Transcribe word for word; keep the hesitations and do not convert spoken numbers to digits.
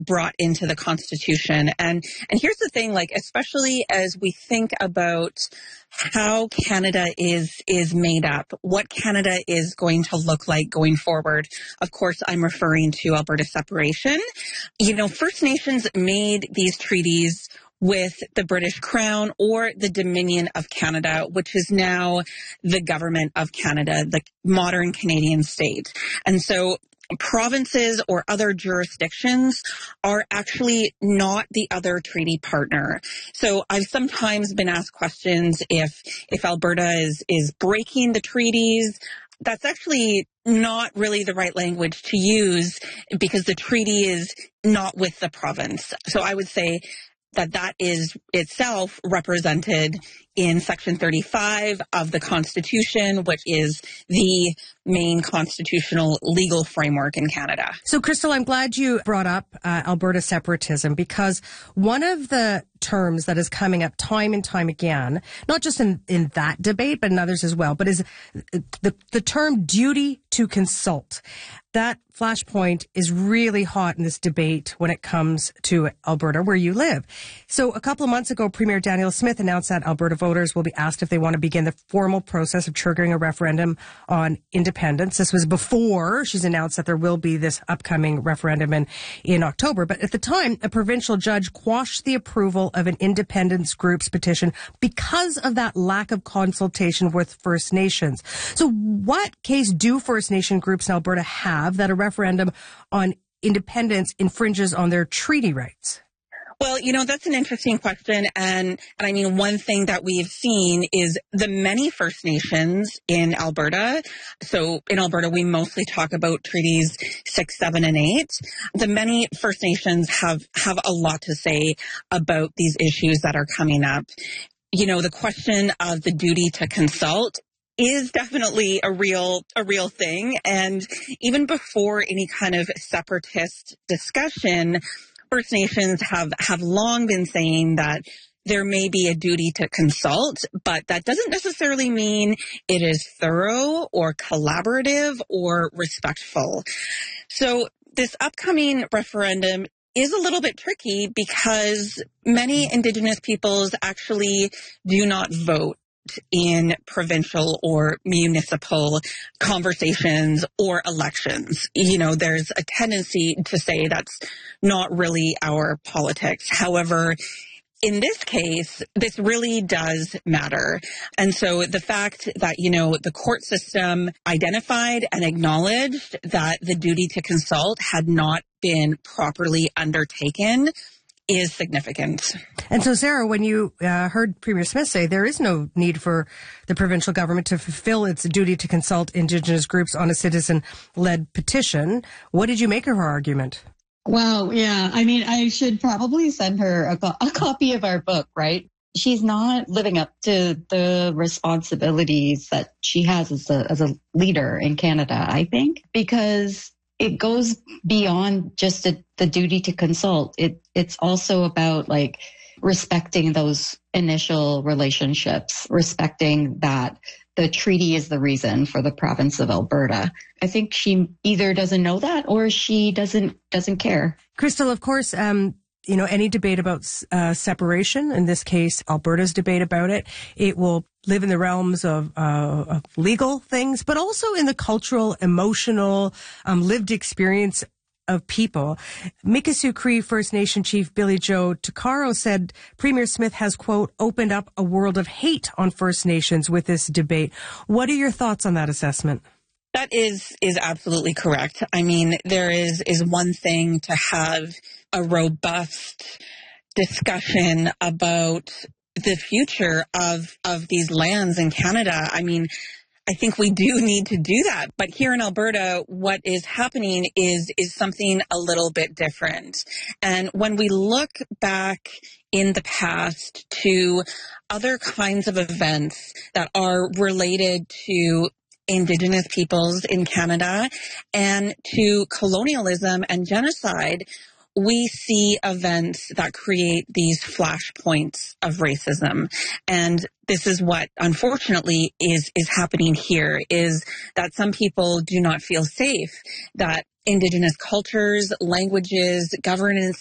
brought into the Constitution. And, and here's the thing, like, especially as we think about how Canada is, is made up, what Canada is going to look like going forward. Of course, I'm referring to Alberta separation. You know, First Nations made these treaties with the British Crown or the Dominion of Canada, which is now the Government of Canada, the modern Canadian state. And so provinces or other jurisdictions are actually not the other treaty partner. So I've sometimes been asked questions if if Alberta is is breaking the treaties. That's actually not really the right language to use because the treaty is not with the province. So I would say that that is itself represented in Section thirty-five of the Constitution, which is the main constitutional legal framework in Canada. So, Crystal, I'm glad you brought up uh, Alberta separatism, because one of the terms that is coming up time and time again, not just in, in that debate, but in others as well, but is the, the term duty to consult. That flashpoint is really hot in this debate when it comes to Alberta, where you live. So a couple of months ago, Premier Danielle Smith announced that Alberta voters will be asked if they want to begin the formal process of triggering a referendum on independence. This was before she's announced that there will be this upcoming referendum in, in October. But at the time, a provincial judge quashed the approval of an independence group's petition because of that lack of consultation with First Nations. So what case do First Nation groups in Alberta have that a referendum on independence infringes on their treaty rights? Well, you know, that's an interesting question. And, and I mean, one thing that we've seen is the many First Nations in Alberta. So in Alberta, we mostly talk about treaties six, seven, and eight. The many First Nations have, have a lot to say about these issues that are coming up. You know, the question of the duty to consult is definitely a real, a real thing. And even before any kind of separatist discussion, First Nations have, have long been saying that there may be a duty to consult, but that doesn't necessarily mean it is thorough or collaborative or respectful. So this upcoming referendum is a little bit tricky because many Indigenous peoples actually do not vote in provincial or municipal conversations or elections. You know, there's a tendency to say that's not really our politics. However, in this case, this really does matter. And so the fact that, you know, the court system identified and acknowledged that the duty to consult had not been properly undertaken is significant. And so, Sarah, when you uh, heard Premier Smith say there is no need for the provincial government to fulfill its duty to consult Indigenous groups on a citizen-led petition, what did you make of her argument? Well, yeah, I mean, I should probably send her a, co- a copy of our book, right? She's not living up to the responsibilities that she has as a, as a leader in Canada, I think, because it goes beyond just the, the duty to consult. It it's also about like respecting those initial relationships, respecting that the treaty is the reason for the province of Alberta. I think she either doesn't know that or she doesn't doesn't care. Crystal, of course, um, you know, any debate about uh, separation, in this case, Alberta's debate about it, it will live in the realms of, uh, of legal things, but also in the cultural, emotional, um, lived experience of people. Mikisew Cree First Nation Chief Billy Joe Tuccaro said Premier Smith has, quote, opened up a world of hate on First Nations with this debate. What are your thoughts on that assessment? That is is absolutely correct. I mean, there is is one thing to have a robust discussion about the future of of these lands in Canada. I mean, I think we do need to do that. But here in Alberta, what is happening is is something a little bit different. And when we look back in the past to other kinds of events that are related to Indigenous peoples in Canada and to colonialism and genocide, we see events that create these flashpoints of racism. And this is what, unfortunately, is, is happening here, is that some people do not feel safe, that Indigenous cultures, languages, governance